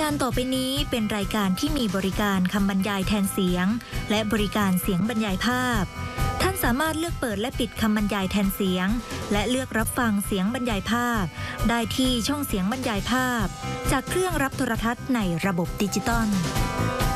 การต่อไปนี้เป็นรายการที่มีบริการคำบรรยายแทนเสียงและบริการเสียงบรรยายภาพท่านสามารถเลือกเปิดและปิดคำบรรยายแทนเสียงและเลือกรับฟังเสียงบรรยายภาพได้ที่ช่องเสียงบรรยายภาพจากเครื่องรับโทรทัศน์ในระบบดิจิตอล